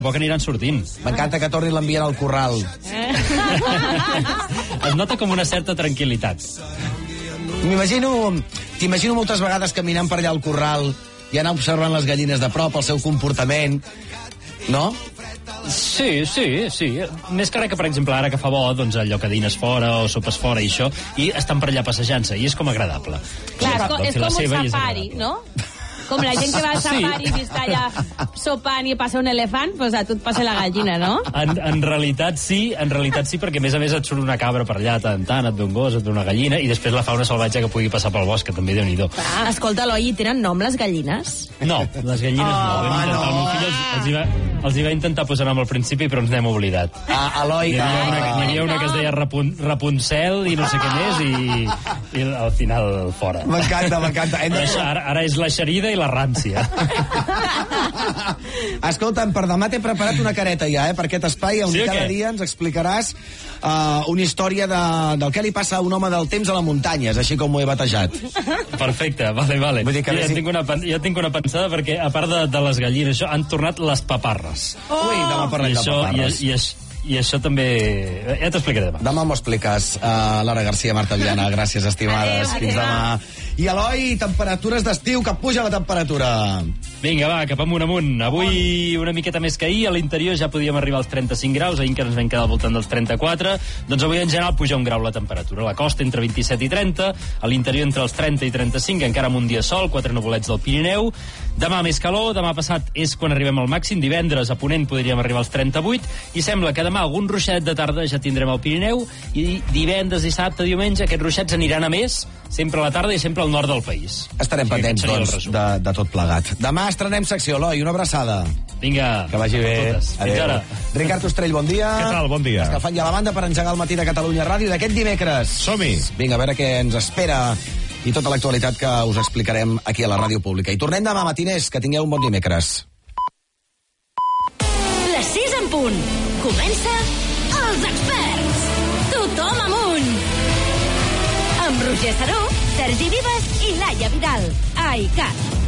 Poc aniran sortint. M'encanta que torni l'ambient al corral. Es nota com una certa tranquil·litat. T'imagino moltes vegades caminant per allà al corral i anar observant les gallines de prop, el seu comportament, no? Sí. Més que res que, per exemple, ara que fa bo, doncs allò que dines fora o sopes fora i això, i estan per allà passejant-se, i és com agradable. Clar, és com un safari, no? Com la gent que va al safari i està allà sopant i passa un elefant, doncs a tu et passa la gallina, no? En realitat sí, perquè a més et surt una cabra per allà tant, et ve un gos, et ve una gallina, i després la fauna salvatge que pugui passar pel bosc, que també Déu-n'hi-do. Escolta, Eloi, tenen nom les gallines? No, les gallines no. El meu fill els hi va intentar posar nom al principi, però ens n'hem oblidat. Eloi, Hi havia una que es deia Rapunzel i no sé què més, i al final fora. M'encanta. Ara és la xerida i la rància. Escolta'm, per demà t'he preparat una careta ja, per aquest espai, on cada dia ens explicaràs una història del que li passa a un home del temps a la muntanya, és així com ho he batejat. Perfecte, vale. Vull dir que jo tinc una pensada, perquè a part de les gallines, això, han tornat les paparres. Ui, demà parlem de paparres. I això també... Ja t'explicaré demà. Demà m'ho expliques. Lara Garcia, Marta Viana, gràcies, estimades. Fins demà. I Eloi, temperatures d'estiu, que puja la temperatura. Vinga, va, cap amunt. Avui una miqueta més que ahir, a l'interior ja podíem arribar als 35 graus, ahir encara ens vam quedar al voltant dels 34, doncs avui en general puja un grau la temperatura. La costa entre 27 i 30, a l'interior entre els 30 i 35, encara amb un dia sol, 4 nuvolets del Pirineu. Demà més calor, demà passat és quan arribem al màxim, divendres a Ponent podríem arribar als 38, i sembla que demà algun ruixet de tarda ja tindrem al Pirineu, i divendres, dissabte, diumenge, aquests ruixets aniran a més, sempre a la tarda i sempre al nord del país. Estarem pendents, doncs, de tot plegat. Demà estrenem secció, Eloi, una abraçada. Vinga. Que vagi bé. Fins ara. Ricard Ostrell, bon dia. Què tal? Bon dia. Escalfant ja la banda per engegar el matí de Catalunya Ràdio d'aquest dimecres. Som-hi. Vinga, a veure què ens espera i tota l'actualitat que us explicarem aquí a la Ràdio Pública. I tornem demà matiners, que tingueu un bon dimecres. Les 6 en punt. Comença Els Experts. Tothom amunt. Amb Roger Saró, Sergi Vives i Laia Vidal. A ICAT.